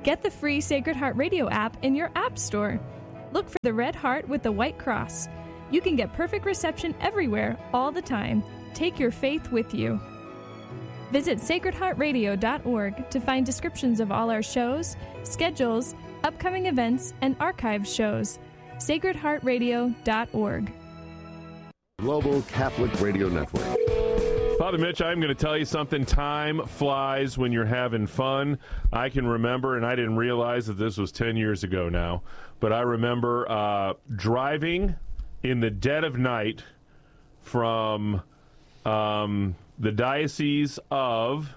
Get the free Sacred Heart Radio app in your app store. Look for the red heart with the white cross. You can get perfect reception everywhere, all the time. Take your faith with you. Visit sacredheartradio.org to find descriptions of all our shows, schedules, upcoming events, and archived shows. sacredheartradio.org. Global Catholic Radio Network. Father Mitch, I'm going to tell you something. Time flies when you're having fun. I can remember, and I didn't realize that this was 10 years ago now, but I remember driving in the dead of night from the Diocese of,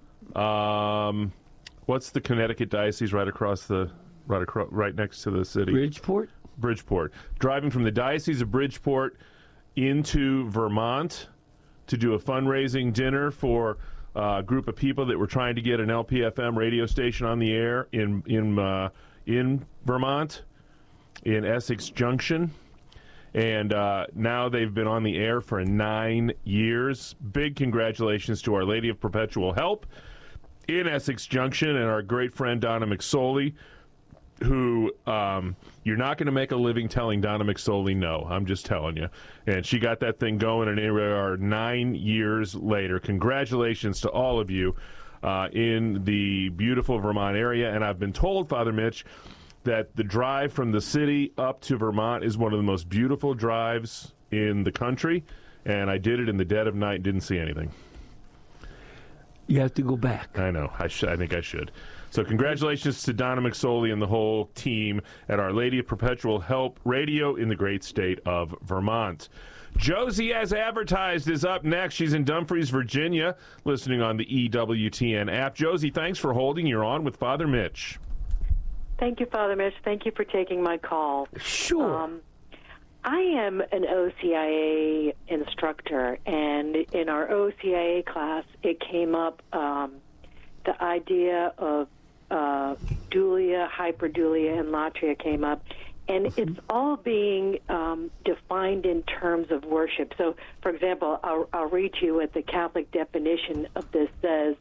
what's the Connecticut Diocese right next to the city? Bridgeport. Driving from the Diocese of Bridgeport into Vermont to do a fundraising dinner for a group of people that were trying to get an LPFM radio station on the air in Vermont, in Essex Junction. And now they've been on the air for 9 years. Big congratulations to Our Lady of Perpetual Help in Essex Junction and our great friend Donna McSorley, who you're not going to make a living telling Donna McSorley no. I'm just telling you. And she got that thing going, and here we are 9 years later. Congratulations to all of you in the beautiful Vermont area. And I've been told, Father Mitch, that the drive from the city up to Vermont is one of the most beautiful drives in the country, and I did it in the dead of night and didn't see anything. You have to go back. I know. I think I should. So congratulations to Donna McSorley and the whole team at Our Lady of Perpetual Help Radio in the great state of Vermont. Josie, as advertised, is up next. She's in Dumfries, Virginia, listening on the EWTN app. Josie, thanks for holding. You're on with Father Mitch. Thank you, Father Mitch. Thank you for taking my call. Sure. I am an OCIA instructor, and in our OCIA class, it came up the idea of dulia, hyperdulia, and latria came up, and it's all being defined in terms of worship. So, for example, I'll read to you what the Catholic definition of this says.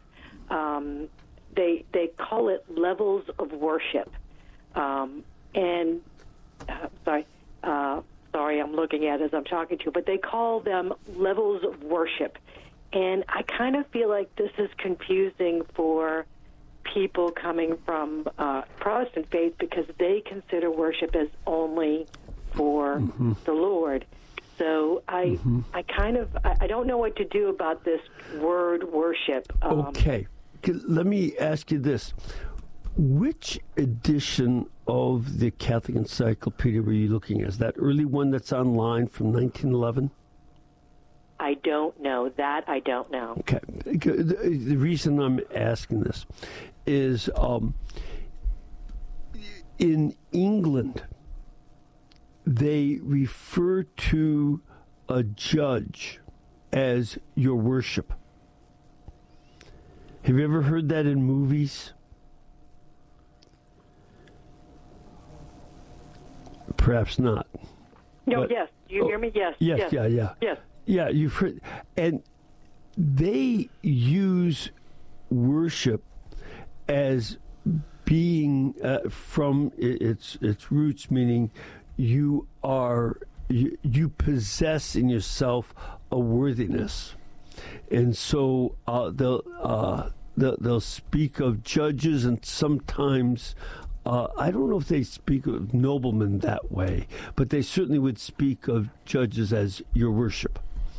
They call it levels of worship. Sorry, I'm looking at it as I'm talking to you, but they call them levels of worship. And I kind of feel like this is confusing for people coming from Protestant faith because they consider worship as only for the Lord. So I don't know what to do about this word worship. Okay. Let me ask you this. Which edition of the Catholic Encyclopedia were you looking at? Is that early one that's online from 1911? I don't know. That I don't know. Okay. The reason I'm asking this is in England, they refer to a judge as your worship. Have you ever heard that in movies? Perhaps not. No, yes. Do you hear me? Yes. Yes. Yeah, you've heard. And they use worship as being from its roots, meaning you possess in yourself a worthiness. And so they'll speak of judges, and sometimes I don't know if they speak of noblemen that way, but they certainly would speak of judges as your worship.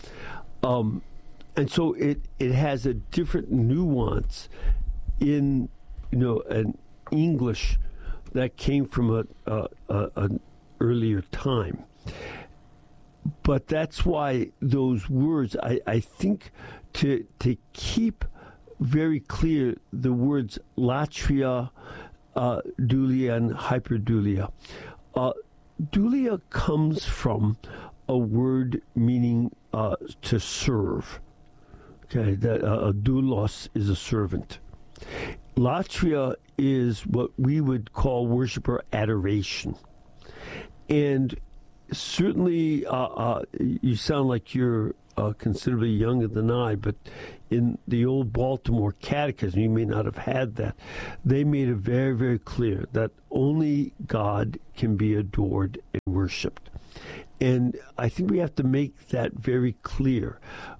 And so it has a different nuance in an English that came from an earlier time. But that's why those words, I think, to keep very clear the words latria, dulia, and hyperdulia. Dulia comes from a word meaning to serve. Okay, that doulos is a servant. Latria is what we would call worship or adoration. And certainly, you sound like you're considerably younger than I, but in the old Baltimore Catechism, you may not have had that, they made it very, very clear that only God can be adored and worshipped. And I think we have to make that very clear.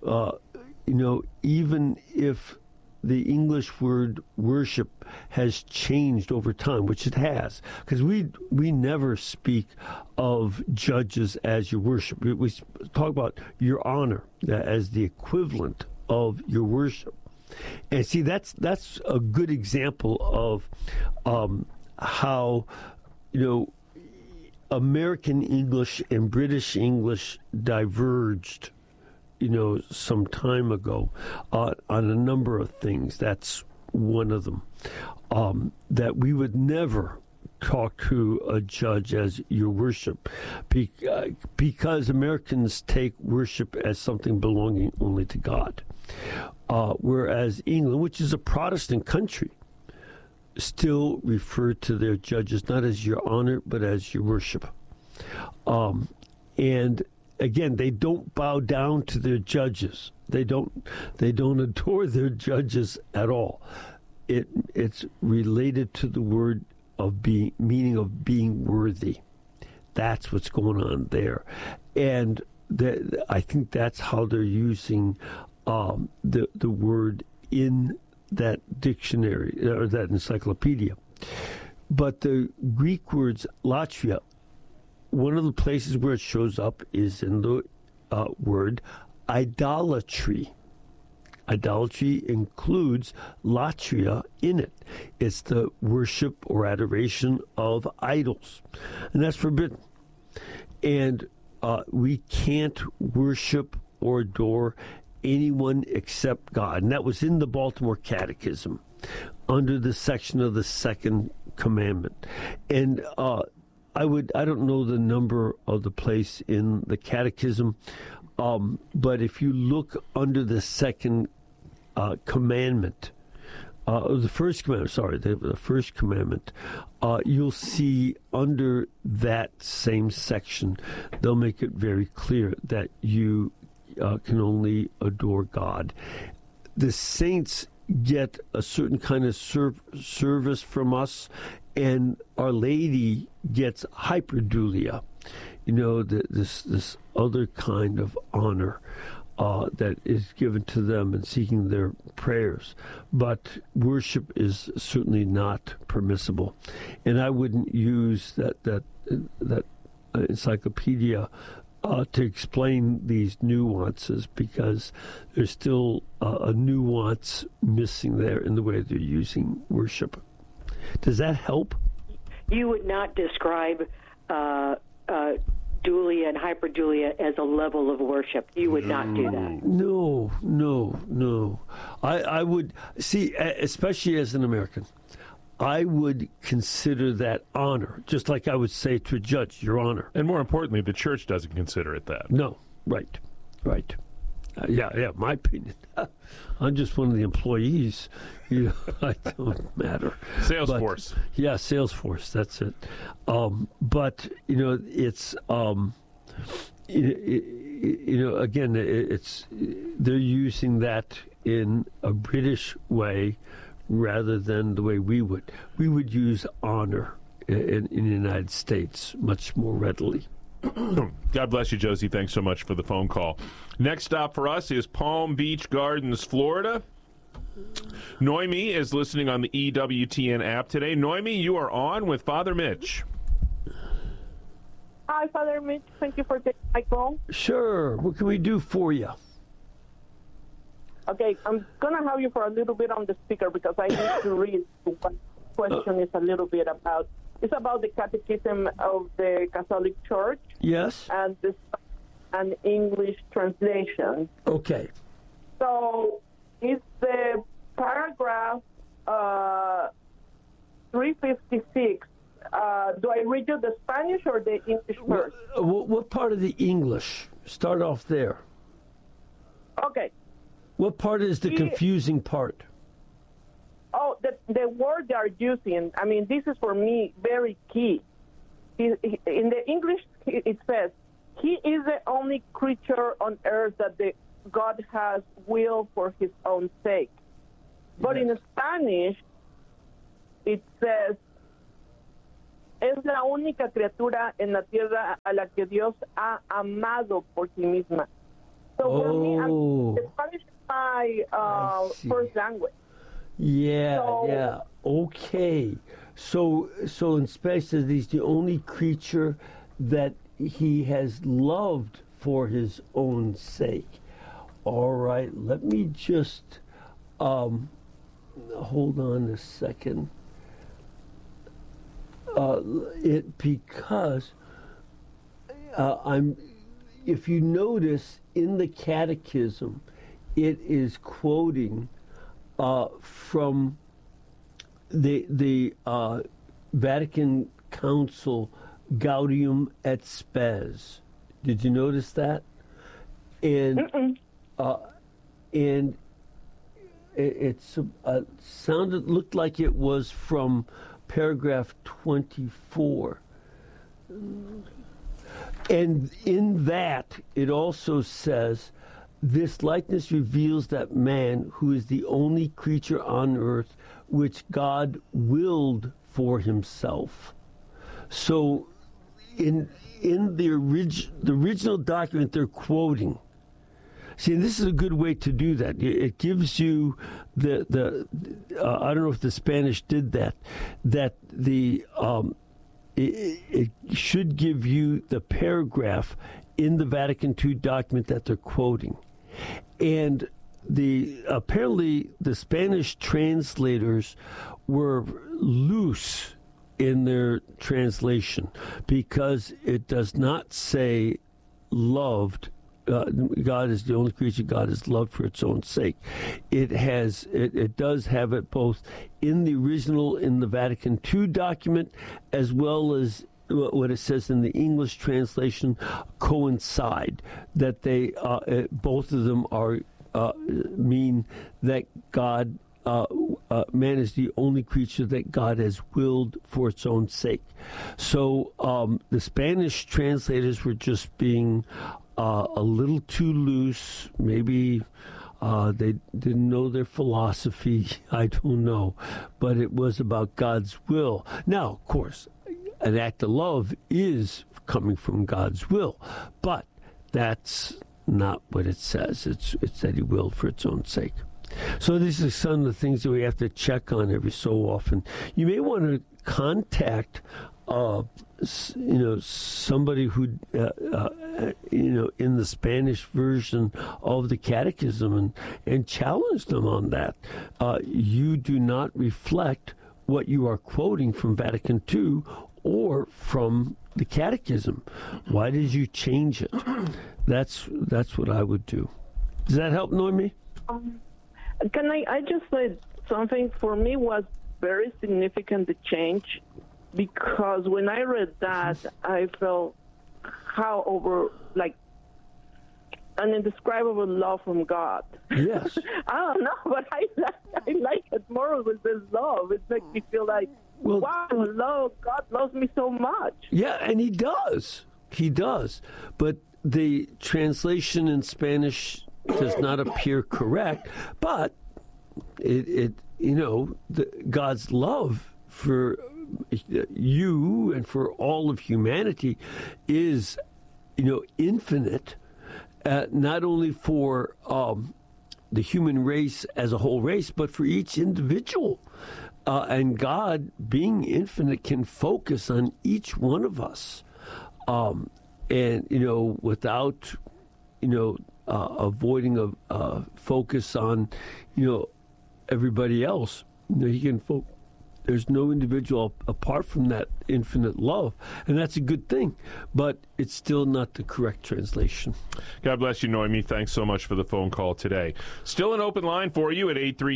Even if the English word worship has changed over time, which it has, because we never speak of judges as your worship. We talk about your honor as the equivalent of your worship. And see, that's a good example of how, American English and British English diverged some time ago on a number of things. That's one of them. That we would never talk to a judge as your worship because Americans take worship as something belonging only to God. Whereas England, which is a Protestant country, still refer to their judges not as your honor, but as your worship. And again, they don't bow down to their judges. They don't adore their judges at all. It's related to the word of meaning of being worthy. That's what's going on there, and I think that's how they're using the word in that dictionary or that encyclopedia. But the Greek words latria, one of the places where it shows up is in the word idolatry. Idolatry includes latria in it. It's the worship or adoration of idols. And that's forbidden. And we can't worship or adore anyone except God. And that was in the Baltimore Catechism under the section of the second commandment. And I don't know the number of the place in the Catechism, but if you look under the second commandment, the first commandment, you'll see under that same section, they'll make it very clear that you can only adore God. The saints get a certain kind of service from us, and Our Lady gets hyperdulia, this other kind of honor that is given to them in seeking their prayers. But worship is certainly not permissible, and I wouldn't use that encyclopedia to explain these nuances, because there's still a nuance missing there in the way they're using worship. Does that help? You would not describe dulia and hyperdulia as a level of worship. You would not do that. No. I would, see, especially as an American, I would consider that honor, just like I would say to a judge, your honor. And more importantly, the church doesn't consider it that. No, right. Yeah, my opinion. I'm just one of the employees. I don't matter. Salesforce. Yeah, Salesforce. That's it. But it's again, it's they're using that in a British way rather than the way we would. We would use honor in the United States much more readily. God bless you, Josie. Thanks so much for the phone call. Next stop for us is Palm Beach Gardens, Florida. Noemi is listening on the EWTN app today. Noemi, you are on with Father Mitch. Hi, Father Mitch. Thank you for taking my call. Sure. What can we do for you? Okay, I'm going to have you for a little bit on the speaker because I need to read what the question is a little bit about. It's about the Catechism of the Catholic Church. Yes. And an English translation. Okay. So it's the paragraph 356. Do I read you the Spanish or the English first? What part of the English? Start off there. Okay. What part is the confusing part? Oh, the word they are using, I mean, this is for me very key. In the English, it says, He is the only creature on earth that the God has will for his own sake. But in Spanish, it says, es la única criatura en la tierra a la que Dios ha amado por sí misma. So for me, Spanish is my first language. Yeah. Okay. So in Spanish, it says he's the only creature that he has loved for his own sake. All right, let me just hold on a second. Because if you notice in the Catechism, it is quoting from the Vatican Council Gaudium et Spes. Did you notice that? And it looked like it was from paragraph 24. And in that, it also says, this likeness reveals that man, who is the only creature on earth which God willed for himself. So in the original document they're quoting. See, this is a good way to do that. It gives you I don't know if the Spanish did that it should give you the paragraph in the Vatican II document that they're quoting. And apparently the Spanish translators were loose in their translation because it does not say loved. God is the only creature God is loved for its own sake. It does have it both in the original, in the Vatican II document, as well as what it says in the English translation coincide. That they both of them are mean that God. Man is the only creature that God has willed for its own sake. So the Spanish translators were just being a little too loose. Maybe they didn't know their philosophy. I don't know. But it was about God's will. Now, of course, an act of love is coming from God's will. But that's not what it says. It's that he willed for its own sake. So these are some of the things that we have to check on every so often. You may want to contact, somebody who, in the Spanish version of the Catechism and challenge them on that. You do not reflect what you are quoting from Vatican II or from the Catechism. Why did you change it? That's what I would do. Does that help, Noemi? I just said something for me was very significant, the change, because when I read that, I felt an indescribable love from God. Yes. I don't know, but I like it more with this love. It makes me feel like, wow, God loves me so much. Yeah, and he does. He does. But the translation in Spanish does not appear correct, but God's love for you and for all of humanity is, infinite, not only for the human race as a whole race, but for each individual. And God, being infinite, can focus on each one of us. Without, avoiding a focus on, everybody else. He can there's no individual apart from that infinite love, and that's a good thing, but it's still not the correct translation. God bless you, Noemi. Thanks so much for the phone call today. Still an open line for you at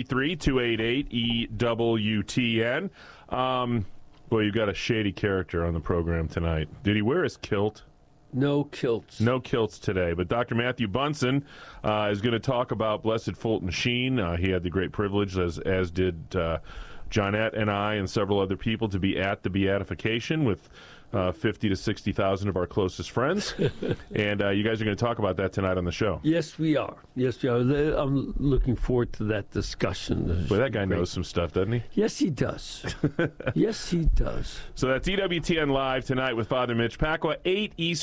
833-288-EWTN. You've got a shady character on the program tonight. Did he wear his kilt? No kilts. No kilts today. But Dr. Matthew Bunson is going to talk about Blessed Fulton Sheen. He had the great privilege, as did Johnette and I and several other people to be at the beatification with 50 to 60,000 of our closest friends. And you guys are going to talk about that tonight on the show. Yes, we are. Yes, we are. I'm looking forward to that discussion. Boy, that guy knows some stuff, doesn't he? Yes, he does. Yes, he does. So that's EWTN Live tonight with Father Mitch Pacwa, 8 Eastern.